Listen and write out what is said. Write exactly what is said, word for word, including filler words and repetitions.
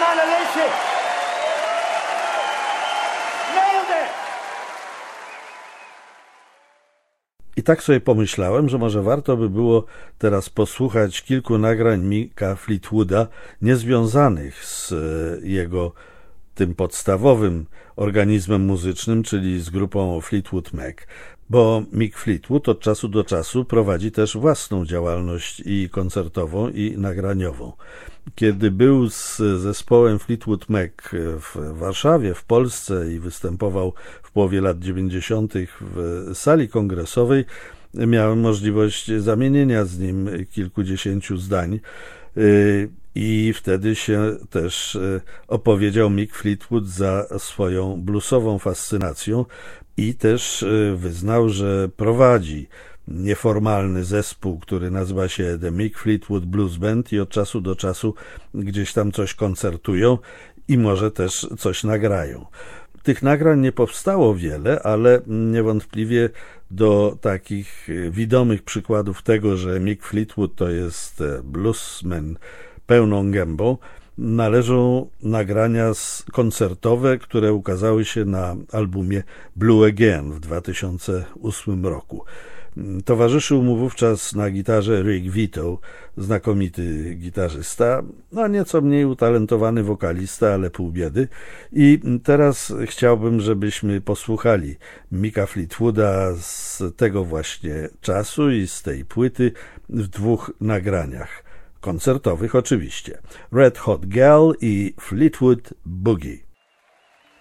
on, Alicia. Nailed it. I tak sobie pomyślałem, że może warto by było teraz posłuchać kilku nagrań Micka Fleetwooda niezwiązanych z jego tym podstawowym organizmem muzycznym, czyli z grupą Fleetwood Mac, bo Mick Fleetwood od czasu do czasu prowadzi też własną działalność i koncertową, i nagraniową. Kiedy był z zespołem Fleetwood Mac w Warszawie, w Polsce i występował w połowie lat dziewięćdziesiątych w sali kongresowej, miałem możliwość zamienienia z nim kilkudziesięciu zdań i wtedy się też opowiedział Mick Fleetwood za swoją bluesową fascynacją i też wyznał, że prowadzi nieformalny zespół, który nazywa się The Mick Fleetwood Blues Band i od czasu do czasu gdzieś tam coś koncertują i może też coś nagrają. Tych nagrań nie powstało wiele, ale niewątpliwie do takich widomych przykładów tego, że Mick Fleetwood to jest bluesman pełną gębą, należą nagrania koncertowe, które ukazały się na albumie Blue Again w dwa tysiące ósmym roku. Towarzyszył mu wówczas na gitarze Rick Vito, znakomity gitarzysta, no nieco mniej utalentowany wokalista, ale pół biedy. I teraz chciałbym, żebyśmy posłuchali Micka Fleetwooda z tego właśnie czasu i z tej płyty w dwóch nagraniach. Koncertowych oczywiście. Red Hot Gal i Fleetwood Boogie.